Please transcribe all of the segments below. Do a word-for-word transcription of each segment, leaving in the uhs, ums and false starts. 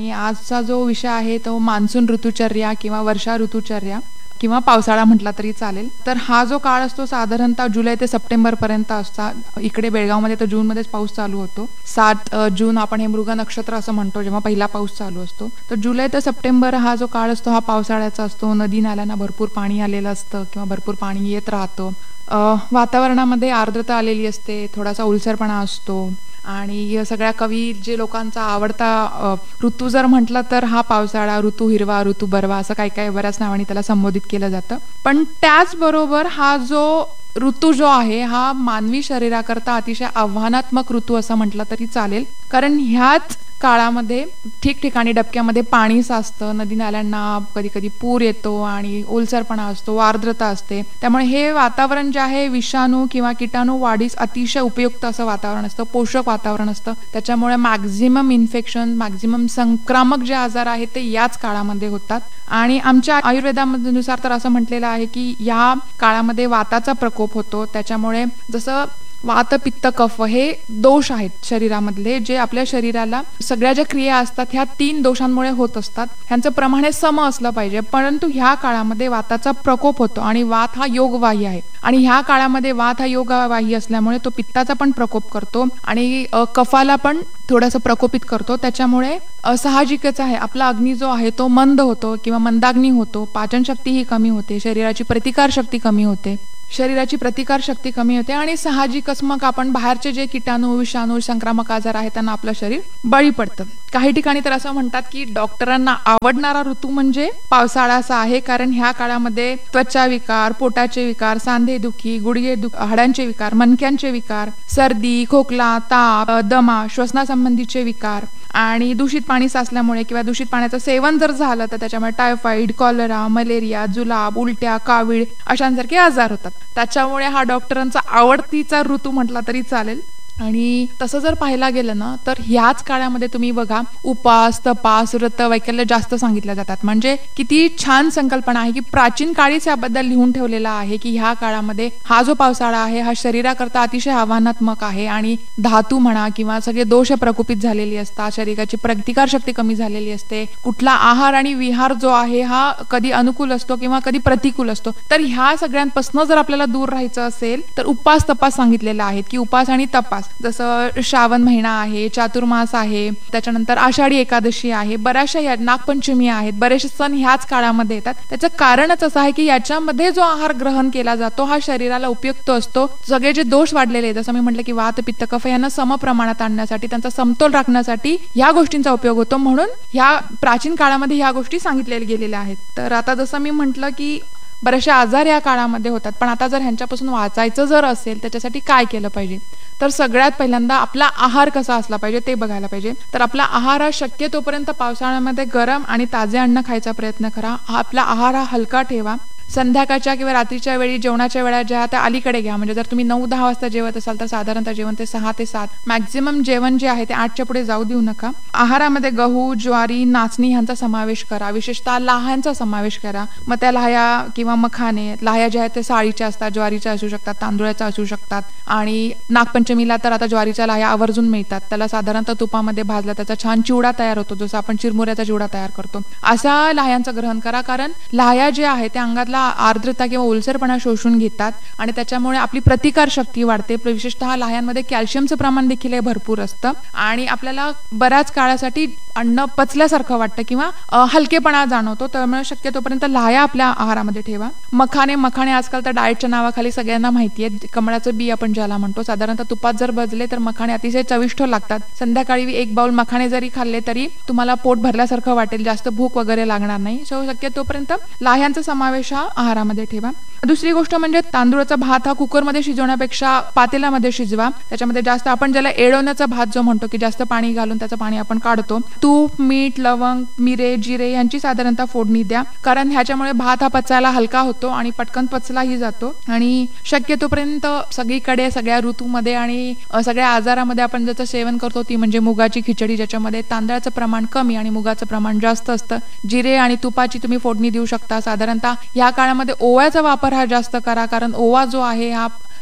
आणि आजचा जो विषय आहे तो मान्सून ऋतुचर्या किंवा वर्षा ऋतुचर्या किंवा पावसाळा म्हटला तरी चालेल. तर हा जो काळ असतो साधारणतः जुलै ते सप्टेंबर पर्यंत असतात. इकडे बेळगावमध्ये तर जूनमध्येच पाऊस चालू होतो. सात जून आपण हे मृग नक्षत्र असं म्हणतो जेव्हा पहिला पाऊस चालू असतो. तर जुलै ते सप्टेंबर हा जो काळ असतो हा पावसाळ्याचा असतो. नदी नाल्यांना भरपूर पाणी आलेलं असतं किंवा भरपूर पाणी येत राहतं. वातावरणामध्ये आर्द्रता आलेली असते, थोडासा ओलसरपणा असतो आणि सगळ्या कवी जे लोकांचा आवडता ऋतू जर म्हटलं तर हा पावसाळा, ऋतू हिरवा, ऋतू बरवा असं काही काही बऱ्याच नावाने त्याला संबोधित केलं जातं. पण त्याचबरोबर हा जो ऋतू जो आहे हा मानवी शरीराकरता अतिशय आव्हानात्मक ऋतू असं म्हटलं तरी चालेल. कारण ह्याच काळामध्ये ठिकठिकाणी डबक्यामध्ये पाणी साचतं, नदी नाल्यांना कधी कधी पूर येतो आणि ओलसरपणा असतो, आर्द्रता असते. त्यामुळे हे वातावरण जे आहे विषाणू किंवा किटाणू वाढीस अतिशय उपयुक्त असं वातावरण असतं, पोषक वातावरण असतं. त्याच्यामुळे मॅक्झिमम इन्फेक्शन, मॅक्झिमम संक्रामक जे आजार आहेत ते याच काळामध्ये होतात. आणि आमच्या आयुर्वेदानुसार तर असं म्हटलेलं आहे की या काळामध्ये वाताचा प्रकोप होतो. त्याच्यामुळे जसं वात, पित्त, कफ हे दोष आहेत शरीरामधले, जे आपल्या शरीराला सगळ्या ज्या क्रिया असतात ह्या तीन दोषांमुळे होत असतात. ह्यांचं प्रमाण हे सम असलं पाहिजे. परंतु ह्या काळामध्ये वाताचा प्रकोप होतो आणि वात हा योगवाही आहे आणि ह्या काळामध्ये वात हा योगवाही असल्यामुळे तो पित्ताचा पण प्रकोप करतो आणि कफाला पण थोडंसं प्रकोपित करतो. त्याच्यामुळे साहजिकच आहे आपला अग्नी जो आहे तो मंद होतो किंवा मंदाग्नी होतो. पाचनशक्ती ही कमी होते, शरीराची प्रतिकारशक्ती कमी होते शरीराची प्रतिकारशक्ती कमी होते आणि साहजिकच मग आपण बाहेरचे जे किटाणू, विषाणू, संक्रामक आजार आहेत त्यांना आपलं शरीर बळी पडतं. काही ठिकाणी तर असं म्हणतात की डॉक्टरांना आवडणारा ऋतू म्हणजे पावसाळाचा आहे, कारण ह्या काळामध्ये त्वचा विकार, पोटाचे विकार, सांधेदुखी, गुडघे दुख, हाडांचे विकार, मणक्यांचे विकार, सर्दी, खोकला, ताप, दमा, श्वसनासंबंधीचे विकार आणि दूषित पाणी साचल्यामुळे किंवा दूषित पाण्याचं सेवन जर झालं तर त्याच्यामुळे टायफॉइड, कॉलरा, मलेरिया, जुलाब, उलट्या, कावीळ अशांसारखे आजार होतात. त्याच्यामुळे हा डॉक्टरांचा आवडतीचा ऋतू म्हटला तरी चालेल. आणि तसं जर पाहायला गेलं ना तर ह्याच काळामध्ये तुम्ही बघा उपास, तपास, व्रत, वैकल्य जास्त सांगितल्या जातात. म्हणजे किती छान संकल्पना आहे की प्राचीन काळीच याबद्दल लिहून ठेवलेला आहे की ह्या काळामध्ये हा जो पावसाळा आहे हा शरीराकरता अतिशय आव्हानात्मक आहे आणि धातू म्हणा किंवा सगळे दोष प्रकोपित झालेली असतात, शरीराची प्रतिकारशक्ती कमी झालेली असते. कुठला आहार आणि विहार जो आहे हा कधी अनुकूल असतो किंवा कधी प्रतिकूल असतो. तर ह्या सगळ्यांपासून जर आपल्याला दूर राहायचं असेल तर उपास, तपास सांगितलेला आहे की उपास आणि तपास, जसं श्रावण महिना आहे, चातुर्मास आहे, त्याच्यानंतर आषाढी एकादशी आहे, बऱ्याचशा या नागपंचमी आहेत, बरेचसे सण ह्याच काळामध्ये येतात. त्याचं कारणच असं आहे की याच्यामध्ये जो आहार ग्रहण केला जातो हा शरीराला उपयुक्त असतो. सगळे जे दोष वाढलेले जसं मी म्हटलं की वात, पित्त, कफ यांना समप्रमाणात आणण्यासाठी, त्यांचा समतोल राखण्यासाठी ह्या गोष्टींचा उपयोग होतो. म्हणून ह्या प्राचीन काळामध्ये ह्या गोष्टी सांगितलेल्या गेलेल्या आहेत. तर आता जसं मी म्हटलं की बरेचसे आजार या काळामध्ये होतात, पण आता जर ह्यांच्यापासून वाचायचं जर असेल त्याच्यासाठी काय केलं पाहिजे तर सगळ्यात पहिल्यांदा आपला आहार कसा असला पाहिजे ते बघायला पाहिजे. तर आपला आहार हा शक्यतोपर्यंत पावसाळ्यामध्ये गरम आणि ताजे अन्न खायचा प्रयत्न करा. आपला आहार हा हलका ठेवा. संध्याकाळच्या किंवा रात्रीच्या वेळी जेवणाच्या वेळा ज्या त्या अलीकडे घ्या. म्हणजे जर तुम्ही नऊ दहा वाजता जेवत असाल तर साधारणतः जेवण ते सहा ते सात, मॅक्झिमम जेवण जे आहे ते आठच्या पुढे जाऊ देऊ नका. आहारामध्ये गहू, ज्वारी, नाचणी ह्यांचा समावेश करा. विशेषतः लाह्यांचा समावेश करा. मग त्या लाह्या किंवा मखाने, लाह्या ज्या आहेत ते साळीच्या असतात, ज्वारीच्या असू शकतात, तांदुळाच्या असू शकतात. आणि नागपंचमीला तर आता ज्वारीच्या लाह्या आवर्जून मिळतात. त्याला साधारणतः तुपामध्ये भाजला त्याचा छान चिवडा तयार होतो, जसं आपण चिरमुऱ्याचा चिवडा तयार करतो. अशा लाह्यांचं ग्रहण करा, कारण लाह्या जे आहे ते अंगातला आर्द्रता किंवा ओलसरपणा शोषून घेतात आणि त्याच्यामुळे आपली प्रतिकार शक्ती वाढते. विशेषतः लाह्यांमध्ये कॅल्शियमचं प्रमाण देखील भरपूर असतं आणि आपल्याला बऱ्याच काळासाठी अन्न पचल्यासारखं वाटतं किंवा हलकेपणा जाणवतो. त्यामुळे शक्यतोपर्यंत लाह्या आपल्या आहारामध्ये ठेवा. मखाने मखाने आजकाल तर डाएटच्या नावाखाली सगळ्यांना माहिती आहे, कमळाचं बी आपण ज्याला म्हणतो, साधारणतः तुपात जर भाजले तर मखाने अतिशय चविष्ट लागतात. संध्याकाळी एक बाउल मखाने जरी खाल्ले तरी तुम्हाला पोट भरल्यासारखं वाटेल, जास्त भूक वगैरे लागणार नाही. सो शक्यतोपर्यंत लाह्यांचा समावेश हा आहारामध्ये ठेवा. दुसरी गोष्ट म्हणजे तांदूळाचा भात हा कुकरमध्ये शिजवण्यापेक्षा पातेल्यामध्ये शिजवा. त्याच्यामध्ये जास्त आपण ज्याला एळवण्याचा भात जो म्हणतो की जास्त पाणी घालून त्याचं पाणी आपण काढतो. तूप, मीठ, लवंग, मिरे, जिरे यांची साधारणतः फोडणी द्या, कारण ह्याच्यामुळे भात हा पचायला हलका होतो आणि पटकन पचलाही जातो. आणि शक्यतोपर्यंत सगळीकडे सगळ्या ऋतूमध्ये आणि सगळ्या आजारामध्ये आपण ज्याचं सेवन करतो ती म्हणजे मुगाची खिचडी, ज्याच्यामध्ये तांदळाचं प्रमाण कमी आणि मुगाचं प्रमाण जास्त असतं. जिरे आणि तुपाची तुम्ही फोडणी देऊ शकता. साधारणतः या काळामध्ये ओव्याचा वापर हा जास्त करा, कारण ओवा जो आहे हा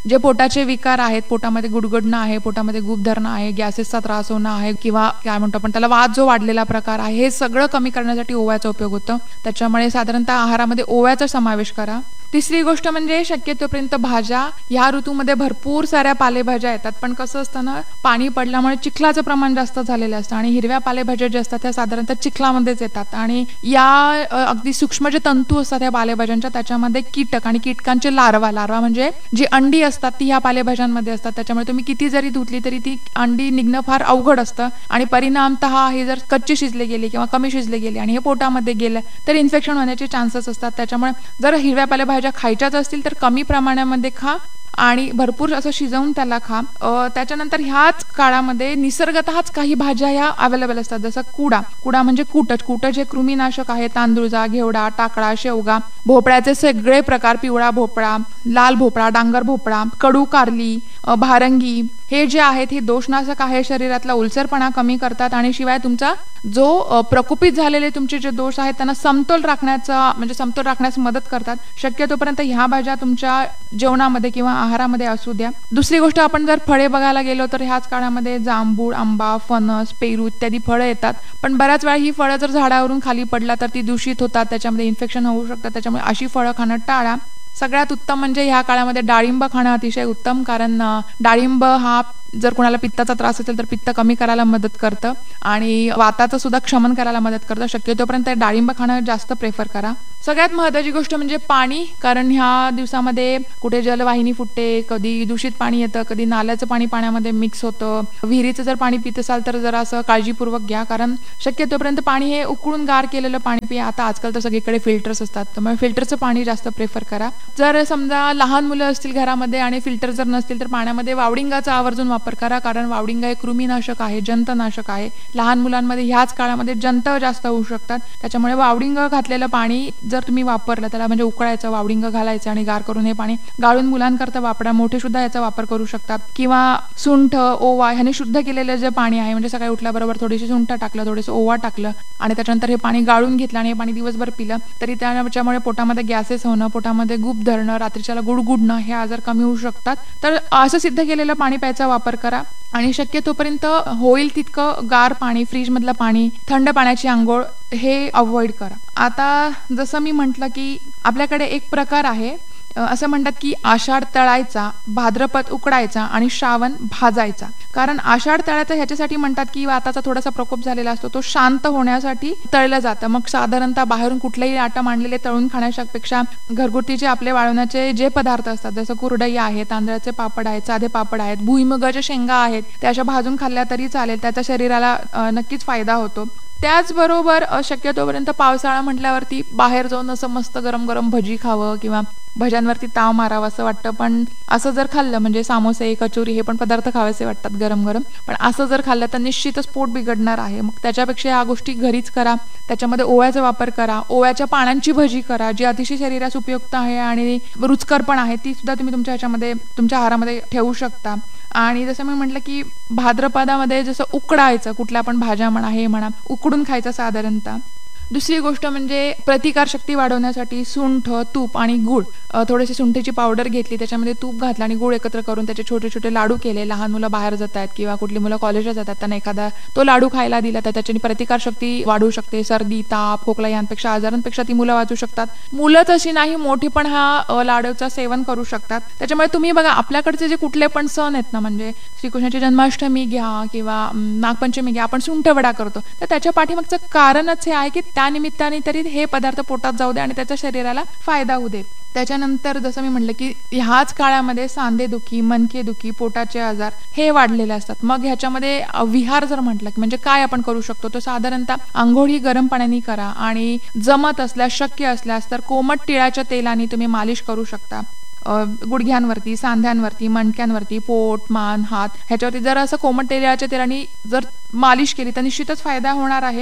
जे पोटाचे विकार आहेत, पोटामध्ये गुडगुडणं आहे, पोटामध्ये गुप धरणं आहे, गॅसेसचा त्रास होणं आहे किंवा काय म्हणतो आपण त्याला वात जो वाढलेला प्रकार आहे, हे सगळं कमी करण्यासाठी ओव्याचा उपयोग होतो. त्याच्यामुळे साधारणतः आहारामध्ये ओव्याचा समावेश करा. तिसरी गोष्ट म्हणजे शक्यतोपर्यंत भाज्या, ह्या ऋतूमध्ये भरपूर साऱ्या पालेभाज्या येतात, पण कसं असतं ना, पाणी पडल्यामुळे चिखलाचं प्रमाण जास्त झालेलं असतं आणि हिरव्या पालेभाज्या ज्या असतात त्या साधारणतः चिखलामध्येच येतात आणि या अगदी सूक्ष्म जे तंतू असतात या पालेभाज्यांच्या, त्याच्यामध्ये कीटक आणि कीटकांचे लार्वा लार्वा म्हणजे जी अंडी असतात ती ह्या पालेभाज्यांमध्ये असतात. त्याच्यामुळे तुम्ही किती जरी धुतली तरी ती अंडी निघणं फार अवघड असतं आणि परिणामतः हे जर कच्चे शिजले गेले किंवा कमी शिजले गेले आणि हे पोटामध्ये गेलं तर इन्फेक्शन होण्याचे चान्सेस असतात. त्याच्यामुळे जर हिरव्या पालेभाज्या खायच्याच असतील तर कमी प्रमाणामध्ये खा आणि भरपूर असं शिजवून त्याला खा. त्याच्यानंतर ह्याच काळामध्ये निसर्गतःच काही भाज्या ह्या अवेलेबल असतात, जसं कुडा कुडा म्हणजे कुटच कुटच हे कृमीनाशक आहे. तांदूळजा, घेवडा, टाकळा, शेवगा, भोपळ्याचे सगळे प्रकार, पिवळा भोपळा, लाल भोपळा, डांगर भोपळा, कडू कारली, भारंगी, हे जे आहेत हे दोषनाशक आहे, शरीरातला उलसरपणा कमी करतात आणि शिवाय तुमचा जो प्रकोपित झालेले तुमचे जे दोष आहेत त्यांना समतोल राखण्याचा म्हणजे समतोल राखण्यास मदत करतात. शक्यतोपर्यंत ह्या भाज्या तुमच्या जेवणामध्ये किंवा आहारामध्ये असू द्या. दुसरी गोष्ट, आपण जर फळे बघायला गेलो तर ह्याच काळामध्ये जांभूळ, आंबा, फणस, पेरू इत्यादी फळं येतात, पण बऱ्याच वेळा ही फळं जर झाडावरून खाली पडला तर ती दूषित होतात, त्याच्यामध्ये इन्फेक्शन होऊ शकतात. त्याच्यामुळे अशी फळं खाणं टाळा. सगळ्यात उत्तम म्हणजे ह्या काळामध्ये डाळिंब खाणं अतिशय उत्तम, कारण डाळिंब हा जर कोणाला पित्ताचा त्रास असेल तर पित्त कमी करायला मदत करतं आणि वाताचं सुद्धा क्षमन करायला मदत करतं. शक्यतोपर्यंत डाळिंब खाणं जास्त प्रेफर करा. सगळ्यात महत्त्वाची गोष्ट म्हणजे पाणी, कारण ह्या दिवसामध्ये कुठे जलवाहिनी फुटते, कधी दूषित पाणी येतं, कधी नाल्याचं पाणी पाण्यामध्ये मिक्स होतं. विहिरीचं जर पाणी पित असाल तर जरा असं काळजीपूर्वक घ्या, कारण शक्यतोपर्यंत पाणी हे उकळून गार केलेलं पाणी पिया. आता आजकाल तर सगळीकडे फिल्टर्स असतात, त्यामुळे फिल्टरचं पाणी जास्त प्रेफर करा. जर समजा लहान मुलं असतील घरामध्ये आणि फिल्टर जर नसतील तर पाण्यामध्ये वावडिंगाचा आवर्जून वापर करा, कारण वावडिंगा हे कृमीनाशक आहे, जंतनाशक आहे. लहान मुलांमध्ये ह्याच काळामध्ये जंत जास्त होऊ शकतात, त्याच्यामुळे वावडिंग घातलेलं पाणी जर तुम्ही वापरलं, त्याला म्हणजे उकळायचं, वावडिंग घालायचं आणि गार करून हे पाणी गाळून मुलांकरता वापरा. मोठे सुद्धा याचा वापर करू शकतात. किंवा सुंठ, ओवा ह्याने शुद्ध केलेलं जे पाणी आहे, म्हणजे सकाळी उठल्याबरोबर थोडीशी सुंठ टाकलं, थोडंसं ओवा टाकलं आणि त्याच्यानंतर हे पाणी गाळून घेतलं आणि हे पाणी दिवसभर पिलं तरी त्याच्यामुळे पोटामध्ये गॅसेस होणं, पोटामध्ये गुप धरणं, रात्रीच्याला गुडगुडणं हे आजार कमी होऊ शकतात. तर असं सिद्ध केलेलं पाणी प्यायचा वापर करा आणि शक्यतोपर्यंत होईल तितकं गार पाणी, फ्रीजमधलं पाणी, थंड पाण्याची आंघोळ हे अवॉइड करा. आता जसं मी म्हटलं की आपल्याकडे एक प्रकार आहे, असं म्हणतात की आषाढ तळायचा, भाद्रपद उकडायचा आणि श्रावण भाजायचा. कारण आषाढ तळायचा ह्याच्यासाठी म्हणतात की वाताचा थोडासा प्रकोप झालेला असतो, तो शांत होण्यासाठी तळलं जातं. मग साधारणतः बाहेरून कुठलेही आटम आणलेले तळून खाण्यापेक्षा घरगुतीचे आपले वाळवण्याचे जे पदार्थ असतात, जसं कुरडई आहे, तांदळाचे पापड आहेत, साधे पापड आहेत, भुईमुगाच्या शेंगा आहेत, त्या अशा भाजून खाल्ल्या तरी चालेल, त्याचा शरीराला नक्कीच फायदा होतो. त्याचबरोबर शक्यतोपर्यंत पावसाळा म्हटल्यावरती बाहेर जाऊन असं मस्त गरम गरम भजी खावं किंवा भज्यांवरती ताव मारावं असं वाटतं, पण असं जर खाल्लं म्हणजे सामोसे, कचोरी हे पण पदार्थ खावेसे वाटतात गरम गरम, पण असं जर खाल्लं तर निश्चितच पोट बिघडणार आहे. मग त्याच्यापेक्षा या गोष्टी घरीच करा. त्याच्यामध्ये ओव्याचा वापर करा, ओव्याच्या पानांची भजी करा, जी अतिशय शरीरास उपयुक्त आहे आणि रुचकर पण आहे, ती सुद्धा तुम्ही तुमच्या ह्याच्यामध्ये तुमच्या आहारामध्ये ठेवू शकता. आणि जसं मी म्हटलं की भाद्रपदामध्ये जसं उकडायचं, कुठल्या पण भाज्या म्हणा हे म्हणा उकडून खायचं साधारणतः. दुसरी गोष्ट म्हणजे प्रतिकारशक्ती वाढवण्यासाठी सुंठ, तूप आणि गूळ, थोडीशी सुंठीची पावडर घेतली, त्याच्यामध्ये तूप घातलं आणि गूळ एकत्र करून त्याचे छोटे छोटे लाडू केले. लहान मुलं बाहेर जात आहेत किंवा कुठली मुलं कॉलेजला जातात, त्यांना एखादा तो लाडू खायला दिला तर त्याच्याने प्रतिकारशक्ती वाढू शकते. सर्दी, ताप, खोकला यांपेक्षा आजारांपेक्षा ती मुलं वाचू शकतात. मुलंच अशी नाही, मोठी पण हा लाडूचं सेवन करू शकतात. त्याच्यामुळे तुम्ही बघा आपल्याकडचे जे कुठले पण सण आहेत ना, म्हणजे श्रीकृष्णाची जन्माष्टमी घ्या किंवा नागपंचमी घ्या, आपण सुंठ वडा करतो, तर त्याच्या पाठीमागचं कारणच हे आहे की त्या निमित्ताने तरी हे पदार्थ पोटात जाऊ दे आणि त्याच्या शरीराला फायदा होऊ दे. त्याच्यानंतर जसं मी म्हटलं की ह्याच काळामध्ये सांधेदुखी, मणकेदुखी, पोटाचे आजार हे वाढलेले असतात. मग ह्याच्यामध्ये विहार जर म्हटलं की म्हणजे काय आपण करू शकतो, तर साधारणतः आंघोळ ही गरम पाण्याने करा आणि जमत असल्यास, शक्य असल्यास तर कोमट तिळाच्या तेलाने तुम्ही मालिश करू शकता. गुडघ्यांवरती, सांध्यांवरती, मणक्यांवरती, पोट, मान, हात ह्याच्यावरती जर असं कोमट तेलाच्या तेलाने जर मालिश केली तर निश्चितच फायदा होणार आहे.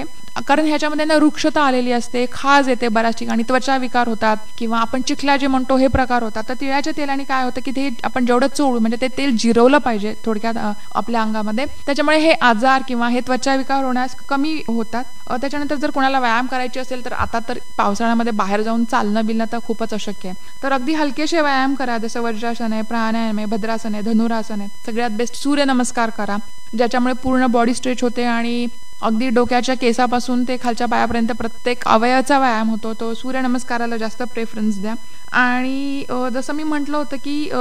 कारण ह्याच्यामध्ये ना वृक्षता आलेली असते, खाज येते बऱ्याच ठिकाणी, त्वचा विकार होतात किंवा आपण चिखल्या जे म्हणतो हे प्रकार होतात. तर तिळाच्या तेलाने काय होतं की ते आपण जेवढं चोळू म्हणजे ते तेल जिरवलं पाहिजे थोडक्यात आपल्या अंगामध्ये, त्याच्यामुळे हे आजार किंवा हे त्वचा विकार होण्यास कमी होतात. त्याच्यानंतर जर कोणाला व्यायाम करायचे असेल तर आता तर पावसाळ्यामध्ये बाहेर जाऊन चालणं बिलणं तर खूपच अशक्य आहे, तर अगदी हलकेसे व्यायाम करा, जसं वज्रासन आहे, प्राणायाम आहे, भद्रासन आहे, धनुरासन आहे. सगळ्यात बेस्ट सूर्यनमस्कार करा, ज्याच्यामुळे पूर्ण बॉडी स्ट्रेच होते आणि अगदी डोक्याच्या केसापासून ते खालच्या पायापर्यंत प्रत्येक अवयवाचा व्यायाम होतो. तो सूर्यनमस्काराला जास्त प्रेफरन्स द्या. आणि जसं मी म्हटलं होतं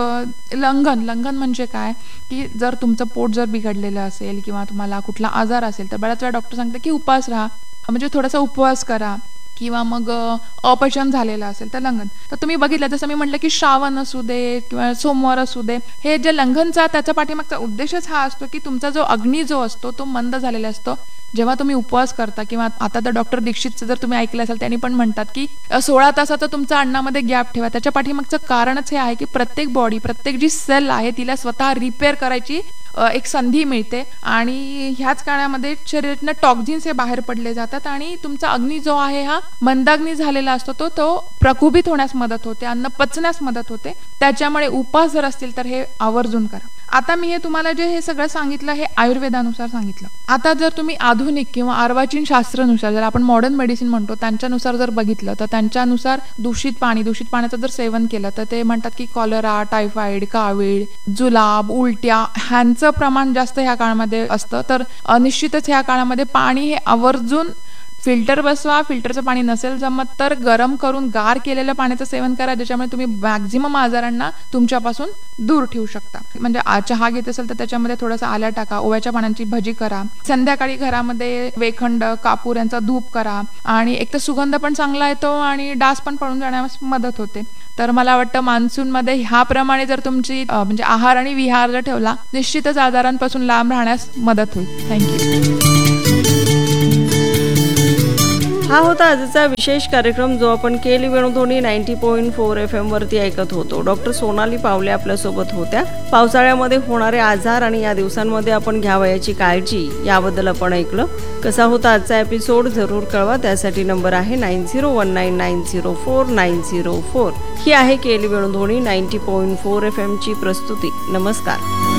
की लंघन लंघन म्हणजे काय की जर तुमचं पोट जर बिघडलेलं असेल किंवा तुम्हाला कुठला आजार असेल तर बऱ्याच वेळा डॉक्टर सांगते की उपवास राहा, म्हणजे थोडासा उपवास करा. किंवा मग अपचन झालेलं असेल तर लंघन. तर तुम्ही बघितलं जसं मी म्हटलं की श्रावण असू दे किंवा सोमवार असू दे, हे जे लंघनचा त्याच्या पाठीमागचा उद्देशच हा असतो की तुमचा जो अग्नी जो असतो तो मंद झालेला असतो. जेव्हा तुम्ही उपवास करता किंवा आता तर डॉक्टर दीक्षितचं जर तुम्ही ऐकलं असाल त्यांनी पण म्हणतात की सोळा तासाचा तुमचा अन्नामध्ये गॅप ठेवा. त्याच्या पाठीमागचं कारणच हे आहे की प्रत्येक बॉडी प्रत्येक जी सेल आहे तिला स्वतः रिपेअर करायची एक संधी मिळते आणि ह्याच काळामध्ये शरीरातनं टॉक्झिन्स हे बाहेर पडले जातात आणि तुमचा अग्नी जो आहे हा मंदाग्नी झालेला असतो तो तो प्रकुभित होण्यास मदत होते, अन्न पचण्यास मदत होते. त्याच्यामुळे उपवास जर असतील तर हे आवर्जून करा. आता मी हे तुम्हाला जे हे सगळं सांगितलं हे आयुर्वेदानुसार सांगितलं. आता जर तुम्ही आधुनिक किंवा अर्वाचीन शास्त्रानुसार जर आपण मॉडर्न मेडिसिन म्हणतो त्यांच्यानुसार जर बघितलं तर त्यांच्यानुसार दूषित पाणी दूषित पाण्याचं जर सेवन केलं तर ते म्हणतात की कॉलरा, टायफॉइड, कावीळ, जुलाब, उलट्या ह्यांचं प्रमाण जास्त ह्या काळामध्ये असतं. तर निश्चितच ह्या काळामध्ये पाणी हे आवर्जून फिल्टर बसवा. फिल्टरचं पाणी नसेल जमत तर गरम करून गार केलेलं पाण्याचं सेवन करा, ज्याच्यामुळे तुम्ही मॅक्झिमम आजारांना तुमच्यापासून दूर ठेवू शकता. म्हणजे चहा घेत असेल तर त्याच्यामध्ये थोडासा आल्या टाका, ओव्याच्या पानांची भजी करा, संध्याकाळी घरामध्ये वेखंड, कापूर यांचा धूप करा आणि एक तर सुगंध पण चांगला येतो आणि डास पण पळून जाण्यास मदत होते. तर मला वाटतं मान्सूनमध्ये ह्याप्रमाणे जर तुमची म्हणजे आहार आणि विहार जर ठेवला निश्चितच आजारांपासून लांब राहण्यास मदत होईल. थँक्यू. हा होता आजचा विशेष कार्यक्रम जो आपण केली Venudhwani ninety point four F M वरती ऐकत होतो. डॉक्टर सोनाली पावले आपल्यासोबत होत्या. पावसाळ्यामध्ये होणारे आजार आणि या दिवसांमध्ये आपण घ्यावयाची काळजी याबद्दल आपण ऐकलं. कसा होता आजचा एपिसोड जरूर कळवा. त्यासाठी नंबर आहे nine zero one nine nine zero four nine zero four. ही आहे केली Venudhwani ninety point four F M ची प्रस्तुती. नमस्कार.